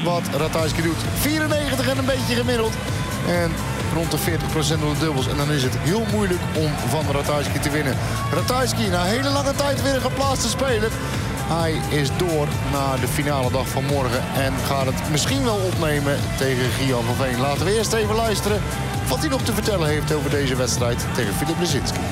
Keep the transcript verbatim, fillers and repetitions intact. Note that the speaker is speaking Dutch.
wat Ratajski doet. vierennegentig en een beetje gemiddeld. En rond de veertig procent op de dubbels. En dan is het heel moeilijk om van Ratajski te winnen. Ratajski na hele lange tijd weer een geplaatste speler. Hij is door naar de finale dag van morgen. En gaat het misschien wel opnemen tegen Gian van Veen. Laten we eerst even luisteren wat hij nog te vertellen heeft over deze wedstrijd tegen Filip Lesinski.